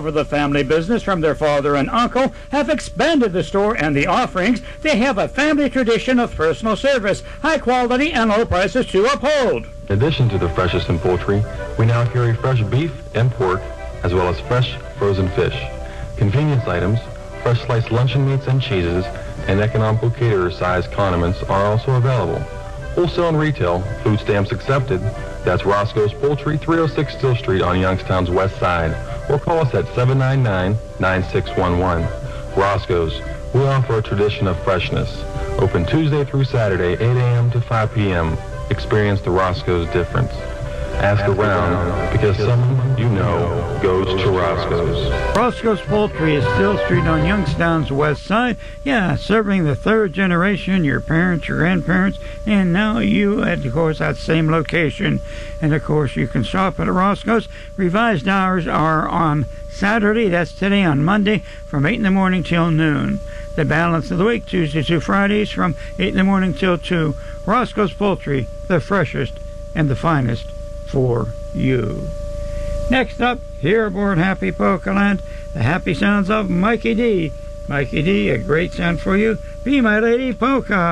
over the family business from their father and uncle, have expanded the store and the offerings. They have a family tradition of personal service, high quality and low prices to uphold. In addition to the freshest in poultry, we now carry fresh beef and pork, as well as fresh frozen fish. Convenience items, fresh sliced luncheon meats and cheeses, and economical caterer-sized condiments are also available. Wholesale and retail, food stamps accepted. That's Roscoe's Poultry, 306 Still Street on Youngstown's west side. Or call us at 799-9611. Roscoe's, we offer a tradition of freshness. Open Tuesday through Saturday, 8 a.m. to 5 p.m. Experience the Roscoe's difference. Ask around, because someone you know goes to Roscoe's. Roscoe's Poultry is Still Street on Youngstown's west side. Yeah, serving the third generation, your parents, your grandparents, and now you at, of course, that same location. And, of course, you can shop at Roscoe's. Revised hours are on Saturday, that's today, on Monday, from 8 in the morning till noon. The balance of the week, Tuesday to Fridays, from 8 in the morning till 2. Roscoe's Poultry, the freshest and the finest for you. Next up, here aboard Happy Polka Land, the happy sounds of Mikey D. Mikey D, a great sound for you. Be My Lady Polka.